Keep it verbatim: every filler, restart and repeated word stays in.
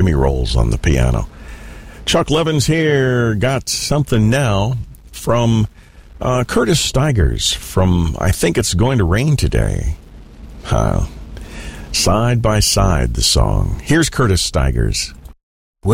Jimmy Rolls on the piano. Chuck Levin's here. Got something now from uh, Curtis Stigers from I Think It's Going to Rain Today. Uh, Side by Side, the song. Here's Curtis Stigers.